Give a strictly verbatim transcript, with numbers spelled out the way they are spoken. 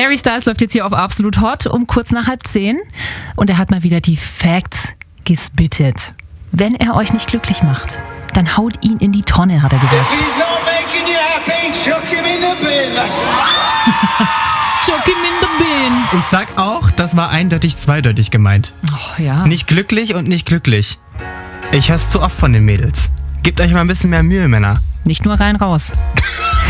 Harry Styles läuft jetzt hier auf Absolut Hot um kurz nach halb zehn und er hat mal wieder die Facts gespittet. Wenn er euch nicht glücklich macht, dann haut ihn in die Tonne, hat er gesagt. If he's not making you happy, chuck him in the bin. Chuck him in the bin. Ich sag auch, das war eindeutig zweideutig gemeint. Oh, ja. Nicht glücklich und nicht glücklich. Ich hör's zu oft von den Mädels. Gebt euch mal ein bisschen mehr Mühe, Männer. Nicht nur rein raus.